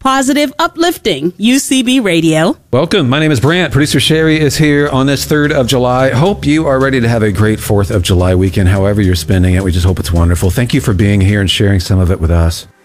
positive, uplifting UCB Radio. Welcome. My name is Brant. Producer Sherry is here on this 3rd of July. Hope you are ready to have a great 4th of July weekend, however you're spending it. We just hope it's wonderful. Thank you for being here and sharing some of it with us.